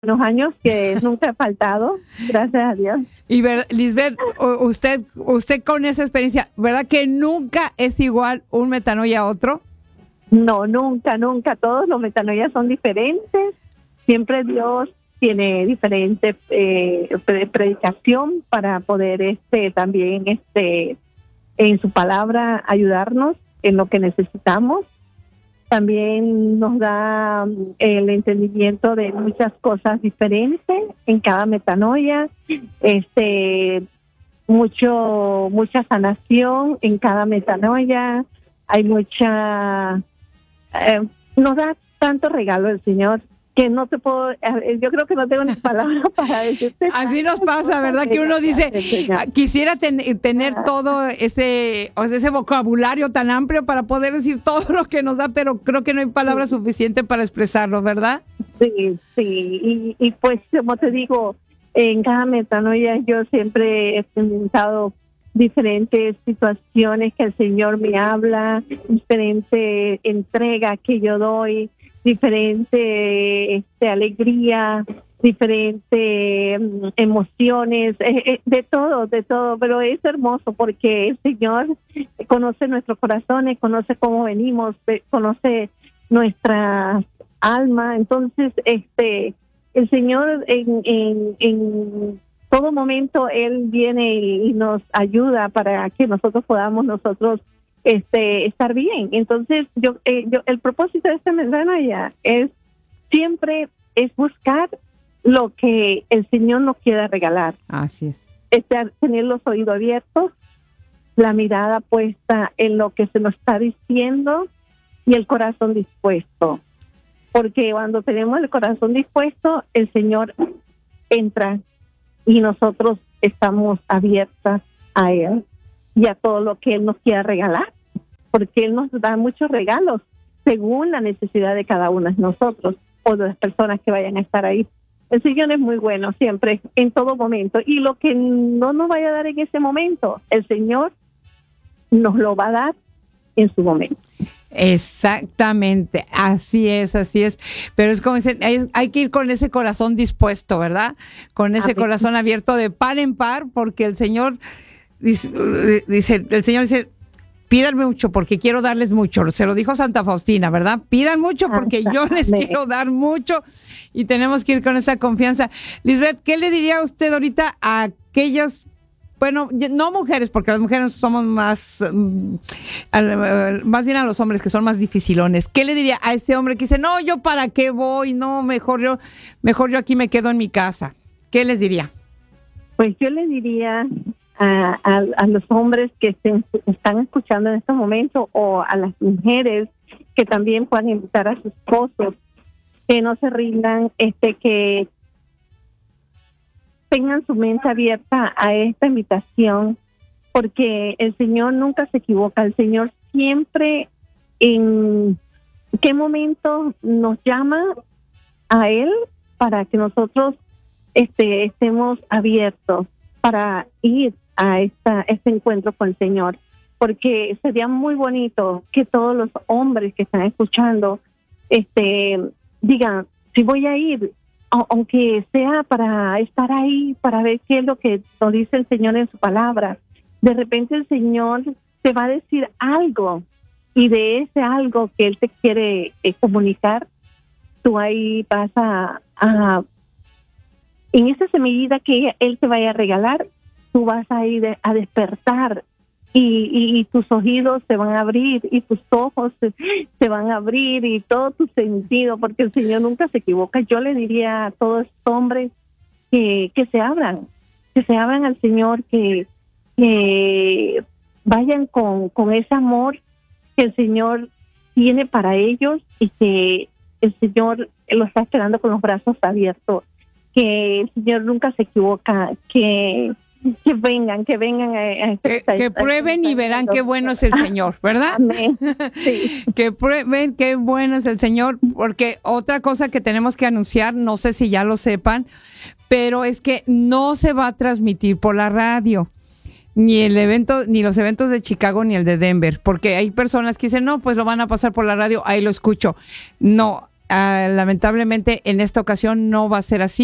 unos años que nunca he faltado, gracias a Dios. Y Lisbeth, usted con esa experiencia, ¿verdad que nunca es igual un metanoia a otro? No, nunca, nunca. Todos los metanoias son diferentes. Siempre Dios tiene diferente predicación para poder también en su palabra ayudarnos en lo que necesitamos. También nos da el entendimiento de muchas cosas diferentes en cada metanoia, mucha sanación en cada metanoia. Hay nos da tanto regalo el Señor que no te puedo, yo creo que no tengo ni palabras para decirte. Así nos pasa, ¿verdad? Que uno dice, quisiera tener todo ese vocabulario tan amplio para poder decir todo lo que nos da, pero creo que no hay palabras suficientes para expresarlo, ¿verdad? Sí, sí, y pues como te digo, en cada metanoia yo siempre he experimentado diferentes situaciones que el Señor me habla, diferente entrega que yo doy, diferente alegría, diferentes emociones, de todo, pero es hermoso porque el Señor conoce nuestros corazones, conoce cómo venimos, conoce nuestra alma. Entonces el Señor en todo momento Él viene y nos ayuda para que nosotros podamos estar bien. Entonces yo el propósito de esta metanoia siempre es buscar lo que el Señor nos quiera regalar. Así es. Tener los oídos abiertos, la mirada puesta en lo que se nos está diciendo y el corazón dispuesto. Porque cuando tenemos el corazón dispuesto, el Señor entra y nosotros estamos abiertas a Él y a todo lo que Él nos quiera regalar, porque Él nos da muchos regalos según la necesidad de cada uno de nosotros o de las personas que vayan a estar ahí. El Señor es muy bueno siempre, en todo momento, y lo que no nos vaya a dar en ese momento, el Señor nos lo va a dar en su momento. Exactamente, así es, pero es como dicen, hay que ir con ese corazón dispuesto, ¿verdad? Con ese corazón abierto de par en par, porque el Señor dice, pídanme mucho porque quiero darles mucho. Se lo dijo Santa Faustina, ¿verdad? Pidan mucho porque yo les quiero dar mucho y tenemos que ir con esa confianza. Lisbeth, ¿qué le diría usted ahorita a aquellas, bueno, no mujeres, porque las mujeres somos más bien a los hombres que son más dificilones? ¿Qué le diría a ese hombre que dice, no, yo para qué voy? No, mejor yo aquí me quedo en mi casa. ¿Qué les diría? Pues yo le diría a los hombres que están escuchando en este momento, o a las mujeres que también puedan invitar a sus esposos, que no se rindan, que tengan su mente abierta a esta invitación, porque el Señor nunca se equivoca. El Señor siempre, en qué momento nos llama a Él para que nosotros estemos abiertos para ir a este encuentro con el Señor, porque sería muy bonito que todos los hombres que están escuchando digan, si voy a ir, aunque sea para estar ahí, para ver qué es lo que nos dice el Señor en su palabra. De repente el Señor te va a decir algo, y de ese algo que Él te quiere comunicar, tú ahí vas en esa semillita que Él te vaya a regalar, tú vas a ir a despertar, y tus oídos se van a abrir, y tus ojos se van a abrir, y todo tu sentido, porque el Señor nunca se equivoca. Yo le diría a todos estos hombres que se abran al Señor, que vayan con ese amor que el Señor tiene para ellos, y que el Señor lo está esperando con los brazos abiertos, que el Señor nunca se equivoca, que vengan que prueben y verán qué bueno es el Señor, ¿verdad? Amén. Sí. Que prueben qué bueno es el Señor, porque otra cosa que tenemos que anunciar, no sé si ya lo sepan, pero es que no se va a transmitir por la radio, ni los eventos de Chicago ni el de Denver, porque hay personas que dicen, no, pues lo van a pasar por la radio, ahí lo escucho. No, lamentablemente en esta ocasión no va a ser así.